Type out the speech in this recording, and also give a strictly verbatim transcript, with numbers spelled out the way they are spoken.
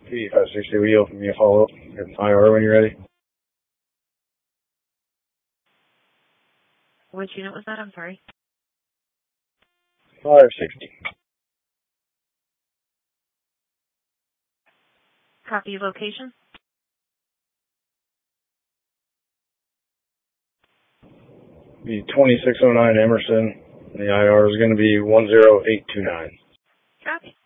P five sixty, will you open me a follow-up? I R when you're ready. Which unit was that? I'm sorry. five sixty. Copy location. Be twenty-six oh nine Emerson. The I R is going to be one zero eight two nine. Copy.